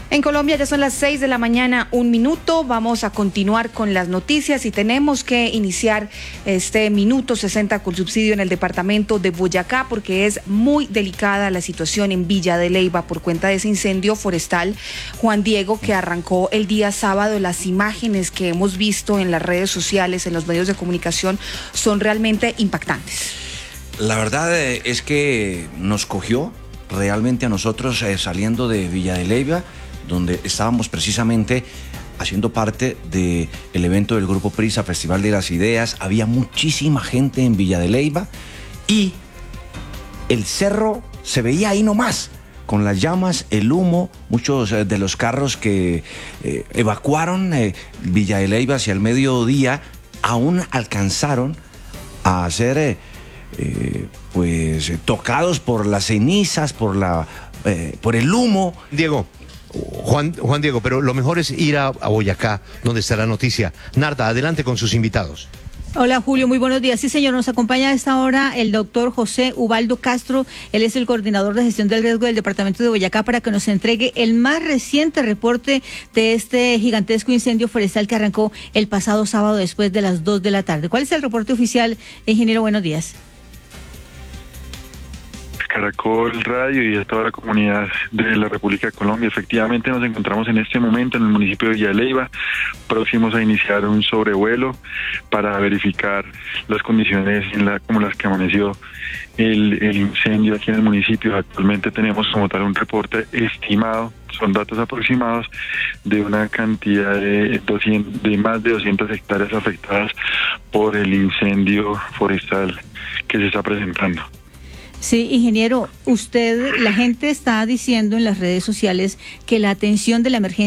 En Colombia ya son las 6 de la mañana, 1 minuto. Vamos a continuar con las noticias y tenemos que iniciar este minuto 60 con subsidio en el departamento de Boyacá porque es muy delicada la situación en Villa de Leyva por cuenta de ese incendio forestal. Juan Diego, que arrancó el día sábado, las imágenes que hemos visto en las redes sociales, en los medios de comunicación, son realmente impactantes. La verdad es que nos cogió realmente a nosotros saliendo de Villa de Leyva, donde estábamos precisamente haciendo parte del evento del Grupo Prisa, Festival de las Ideas. Había muchísima gente en Villa de Leyva y el cerro se veía ahí nomás, con las llamas, el humo. Muchos de los carros que evacuaron Villa de Leyva hacia el mediodía aún alcanzaron a ser tocados por las cenizas, por el humo. Juan Diego, pero lo mejor es ir a Boyacá, donde está la noticia. Narda, adelante con sus invitados. Hola Julio, muy buenos días. Sí señor, nos acompaña a esta hora el doctor José Ubaldo Castro. Él es el coordinador de gestión del riesgo del departamento de Boyacá, para que nos entregue el más reciente reporte de este gigantesco incendio forestal que arrancó el pasado sábado después de las 2 de la tarde. ¿Cuál es el reporte oficial, ingeniero? Buenos días. Caracol Radio y a toda la comunidad de la República de Colombia. Efectivamente nos encontramos en este momento en el municipio de Villa de Leyva, próximos a iniciar un sobrevuelo para verificar las condiciones como las que amaneció el incendio aquí en el municipio. Actualmente tenemos como tal un reporte estimado, son datos aproximados, de una cantidad de más de 200 hectáreas afectadas por el incendio forestal que se está presentando. Sí, ingeniero, la gente está diciendo en las redes sociales que la atención de la emergencia